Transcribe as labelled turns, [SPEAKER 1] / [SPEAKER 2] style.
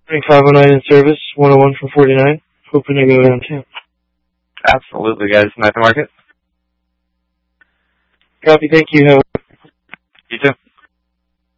[SPEAKER 1] 509 in service, 101 from 49. Hoping to go downtown.
[SPEAKER 2] Absolutely, guys. Night to market.
[SPEAKER 1] Copy, thank you.